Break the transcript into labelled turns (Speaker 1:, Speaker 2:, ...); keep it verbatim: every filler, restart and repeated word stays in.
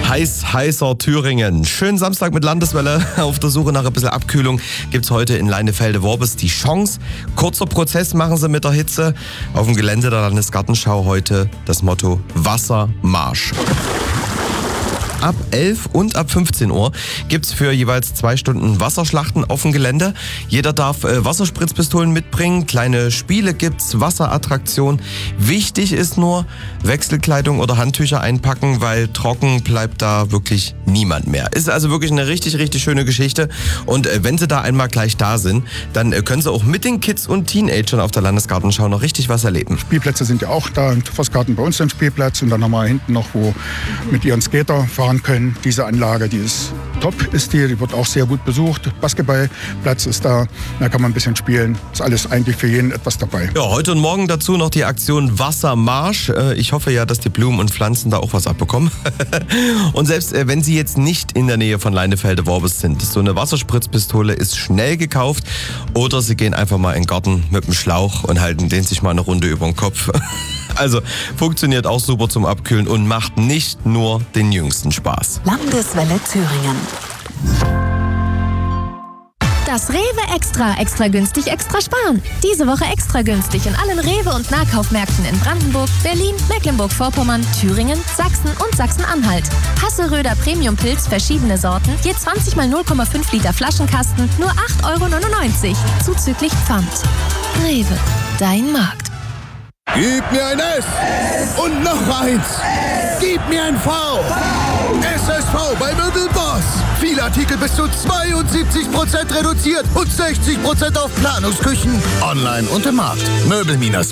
Speaker 1: Heiß, heißer Thüringen. Schönen Samstag mit Landeswelle. Auf der Suche nach ein bisschen Abkühlung gibt's heute in Leinefelde-Worbis die Chance. Kurzer Prozess machen sie mit der Hitze. Auf dem Gelände der Landesgartenschau heute das Motto Wassermarsch. Ab elf und ab fünfzehn Uhr gibt's für jeweils zwei Stunden Wasserschlachten auf dem Gelände. Jeder darf äh, Wasserspritzpistolen mitbringen, kleine Spiele gibt's, Wasserattraktion. Wichtig ist nur, Wechselkleidung oder Handtücher einpacken, weil trocken bleibt da wirklich niemand mehr. Ist also wirklich eine richtig, richtig schöne Geschichte. Und äh, wenn Sie da einmal gleich da sind, dann äh, können Sie auch mit den Kids und Teenagern auf der Landesgartenschau noch richtig was erleben.
Speaker 2: Spielplätze sind ja auch da. Vossgarten bei uns ein Spielplatz und dann haben wir hinten noch, wo mit ihren Skater fahren können. Diese Anlage, die ist top, ist die, die wird auch sehr gut besucht. Basketballplatz ist da, da kann man ein bisschen spielen. Ist alles eigentlich für jeden etwas dabei.
Speaker 1: Ja, heute und morgen dazu noch die Aktion Wassermarsch. Ich hoffe ja, dass die Blumen und Pflanzen da auch was abbekommen. Und selbst wenn Sie jetzt nicht in der Nähe von Leinefelde-Worbis sind, so eine Wasserspritzpistole ist schnell gekauft. Oder Sie gehen einfach mal in den Garten mit dem Schlauch und halten den sich mal eine Runde über den Kopf. Also funktioniert auch super zum Abkühlen und macht nicht nur den jüngsten Spaß.
Speaker 3: Landeswelle Thüringen.
Speaker 4: Das Rewe Extra, extra günstig, extra sparen. Diese Woche extra günstig in allen Rewe- und Nahkaufmärkten in Brandenburg, Berlin, Mecklenburg-Vorpommern, Thüringen, Sachsen und Sachsen-Anhalt. Hasseröder Premium-Pilz, verschiedene Sorten, je zwanzig mal null Komma fünf Liter Flaschenkasten, nur acht Euro neunundneunzig, zuzüglich Pfand. Rewe, dein Markt.
Speaker 5: Gib mir ein S und noch eins. Gib mir ein V. S S V bei Möbelboss. Viele Artikel bis zu zweiundsiebzig Prozent reduziert und sechzig Prozent auf Planungsküchen. Online und im Markt. Möbel-